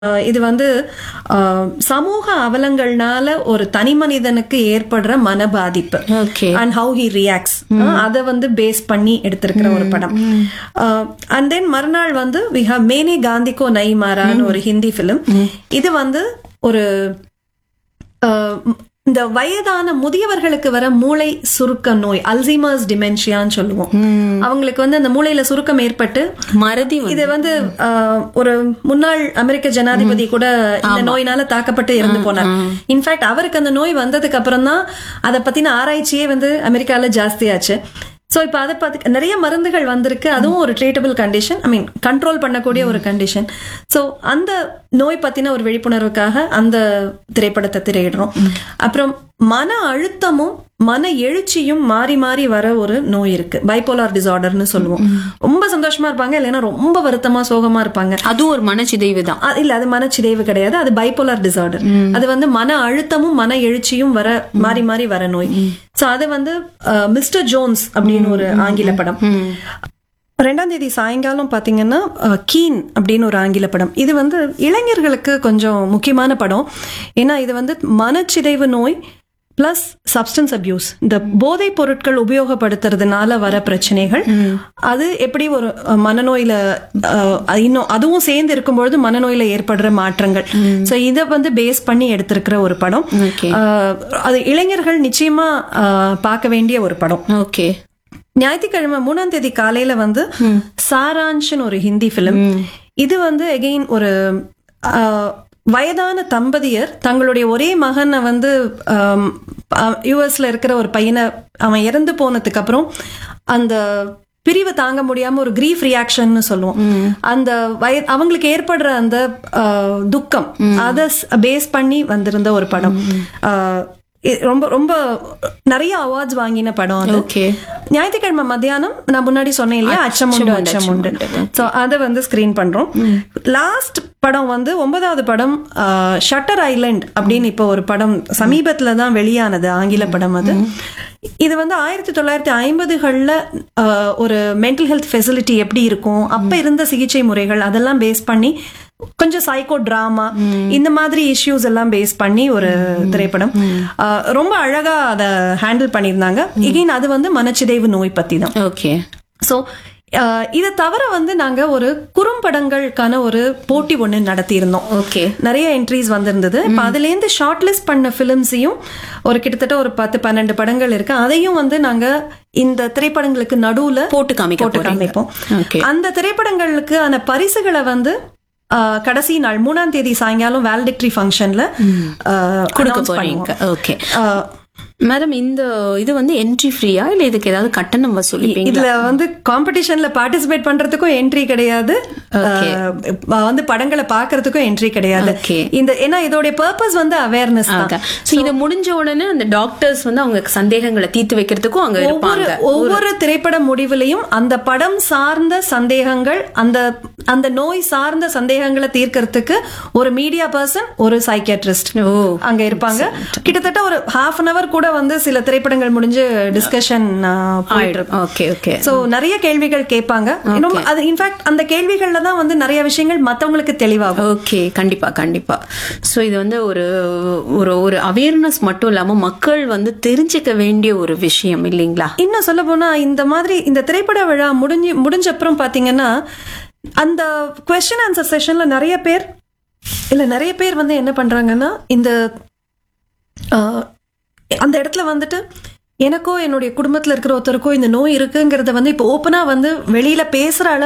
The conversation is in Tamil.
இது வந்து சமூக அவலங்கள்னால ஒரு தனி மனிதனுக்கு ஏற்படுற மன பாதிப்பு அண்ட் ஹவு ஹி ரியாக்ட்ஸ் அதை வந்து பேஸ் பண்ணி எடுத்திருக்கிற ஒரு படம். அண்ட் தென் மறுநாள் வந்து வி ஹவ் மேனே காந்திக்கோ நை மாறான்னு ஒரு ஹிந்தி பிலிம். இது வந்து ஒரு இந்த வயதான முதியவர்களுக்கு வர மூளை சுருக்க நோய், அல்சைமர்ஸ் டிமென்ஷியான்னு சொல்லுவோம். அவங்களுக்கு வந்து அந்த மூளையில சுருக்கம் ஏற்பட்டு மறதி. இது வந்து ஒரு முன்னாள் அமெரிக்க ஜனாதிபதி கூட இந்த நோயினால தாக்கப்பட்டு இறந்து போனார். இன்ஃபேக்ட் அவருக்கு அந்த நோய் வந்ததுக்கு அப்புறம் தான் அதை பத்தின ஆராய்ச்சியே வந்து அமெரிக்கால ஜாஸ்தியாச்சு. சோ இப்ப அதை பார்த்து நிறைய மருந்துகள் வந்திருக்கு. அதுவும் ஒரு ட்ரீட்டபிள் கண்டிஷன், ஐ மீன் கண்ட்ரோல் பண்ணக்கூடிய ஒரு கண்டிஷன். சோ அந்த நோய் பத்தின ஒரு விழிப்புணர்வுக்காக அந்த திரைப்படத்தை திரையிடுறோம். அப்புறம் மன அழுத்தமும் மன எழுச்சியும் மாறி மாறி வர ஒரு நோய் இருக்கு, பைபோலார் டிசார்டர்னு சொல்லுவோம். ரொம்ப சந்தோஷமா இருப்பாங்க, இல்லைன்னா ரொம்ப வருத்தமா சோகமா இருப்பாங்க. அதுவும் ஒரு மனச்சிதைவு தான். இல்ல, அது மனச்சிதைவு கிடையாது, அது பைபோலார் டிசார்டர். அது வந்து மன அழுத்தமும் மன எழுச்சியும் வர மாறி மாறி வர நோய். சோ அது வந்து மிஸ்டர் ஜோன்ஸ் அப்படின்னு ஒரு ஆங்கில படம். 2ஆம் தேதி சாயங்காலம் பாத்தீங்கன்னா கீன் அப்படின்னு ஒரு ஆங்கில படம். இது வந்து இளைஞர்களுக்கு கொஞ்சம் முக்கியமான படம். ஏன்னா இது வந்து மனச்சிதைவு நோய் பிளஸ் சப்ஸ்டன்ஸ் அபியூஸ், இந்த போதைப் பொருட்கள் உபயோகப்படுத்துறதுனால வர பிரச்சனைகள், அது எப்படி ஒரு மனநோயில இன்னும் அதுவும் சேர்ந்து இருக்கும்பொழுது மனநோயில ஏற்படுற மாற்றங்கள். சோ இதை வந்து பேஸ் பண்ணி எடுத்திருக்கிற ஒரு படம். அது இளைஞர்கள் நிச்சயமா பார்க்க வேண்டிய ஒரு படம். ஓகே. ஞாயிற்றுக்கிழமை 3ஆம் தேதி காலையில வந்து சாரான்ஷ்னு ஒரு ஹிந்தி பிலிம். இது வந்து எகெயின் ஒரு வயதான தம்பதியர் தங்களுடைய ஒரே மகனை வந்து யுஎஸ்ல இருக்கிற ஒரு பையனை அவன் இறந்து போனதுக்கு அப்புறம் அந்த பிரிவை தாங்க முடியாம ஒரு கிரீஃப் ரியாக்ஷன் சொல்லுவோம், அந்த அவங்களுக்கு ஏற்படுற அந்த துக்கம், அதை பேஸ் பண்ணி வந்திருந்த ஒரு படம். ரொம்ப ரொம்ப நிறைய அவார்ட்ஸ் வாங்கின படம் அது. ஞாயிற்றுக்கிழமை மத்தியானம் நான் முன்னாடி சொன்னேன் இல்லையா, அச்சமுண்டு அச்சமுண்டு. சோ அதை வந்து ஸ்கிரீன் பண்றோம். லாஸ்ட் படம் வந்து 9வது படம் ஷட்டர் ஐலண்ட் அப்படின்னு இப்போ ஒரு படம் சமீபத்துல தான் வெளியானது, ஆங்கில படம். அது இது வந்து 1950களில் ஒரு மென்டல் ஹெல்த் ஃபெசிலிட்டி எப்படி இருக்கும், அப்ப இருந்த சிகிச்சை முறைகள், அதெல்லாம் பேஸ் பண்ணி கொஞ்சம் சைக்கோ டிராமா இந்த மாதிரி இஷ்யூஸ் எல்லாம் பேஸ் பண்ணி ஒரு திரைப்படம். ரொம்ப அழகா அதை ஹேண்டில் பண்ணியிருந்தாங்க. எகைன் அது வந்து மனச்சிதைவு நோய் பத்தி தான். ஓகே. சோ இதை தவிர வந்து நாங்க ஒரு குறும்படங்களுக்கான ஒரு போட்டி ஒண்ணு நடத்தி இருந்தோம். ஓகே. நிறைய என்ட்ரிஸ் வந்திருந்தது. இப்ப அதுல இருந்து ஷார்ட் லிஸ்ட் பண்ண பிலிம்ஸையும் ஒரு கிட்டத்தட்ட ஒரு 10-12 படங்கள் இருக்கு. அதையும் வந்து நாங்க இந்த திரைப்படங்களுக்கு நடுவுல போட்டு காமிப்போம். அந்த திரைப்படங்களுக்கு ஆன பரிசுகளை வந்து கடைசி நாள் 3ஆம் தேதி சாயங்காலம் வேலிடிக்டரி ஃபங்க்ஷன்ல கொடுக்க போறீங்க. ஓகே மேடம், இந்த இது வந்து என்ட்ரி ஃப்ரீயா இல்ல இதுக்கு ஏதாவது கட்டணம் வசூலிப்பீங்க? இதுல வந்து காம்படிஷன்ல பார்ட்டிசிபேட் பண்றதுக்கும் என்ட்ரி கிடையாது, வந்து படங்களை பாக்குறதுக்கும் என்ட்ரி கிடையாது. இந்த ஏன்னா இதோட பர்பஸ் வந்து அவேர்னஸ் தான். சோ இது முடிஞ்ச உடனே அந்த டாக்டர்ஸ் வந்து அவங்க சந்தேகங்களை தீர்த்து வைக்கிறதுக்கும் அங்க இருப்பாங்க. ஒவ்வொரு திரைப்பட முடிவுலையும் அந்த படம் சார்ந்த சந்தேகங்கள், அந்த நோய் சார்ந்த சந்தேகங்களை தீர்க்கறதுக்கு ஒரு மீடியா பர்சன், ஒரு சைக்கியாட்ரிஸ்ட் அங்க இருப்பாங்க. கிட்டத்தட்ட ஒரு half an hour கூட வந்து சில திரைப்படங்கள் முடிஞ்சு டிஸ்கஷன் போயிட்டு இருக்கு. சோ நிறைய கேள்விகள் கேட்பாங்க. அது இன்ஃபேக்ட் அந்த கேள்விகள்ல தான் வந்து நிறைய விஷயங்கள் மத்தவங்களுக்கு தெளிவாகும். ஓகே, கண்டிப்பா கண்டிப்பா. சோ இது வந்து ஒரு ஒரு அவேர்னஸ் மட்டும் இல்லாம மக்கள் வந்து தெரிஞ்சுக்க வேண்டிய ஒரு விஷயம் இல்லைங்களா? இன்னும் சொல்ல போனா இந்த மாதிரி இந்த திரைப்பட விழா முடிஞ்ச அப்புறம் பாத்தீங்கன்னா அந்த குவெஸ்டின் ஆன்சர் செஷன்ல நிறைய பேர் வந்து என்ன பண்றாங்கன்னா இந்த அந்த இடத்துல வந்துட்டு எனக்கோ என்னுடைய குடும்பத்துல இருக்கிற ஒருத்தருக்கோ இந்த நோய் இருக்குங்கிறத வந்து இப்ப ஓப்பனா வந்து வெளியில பேசுற அளவு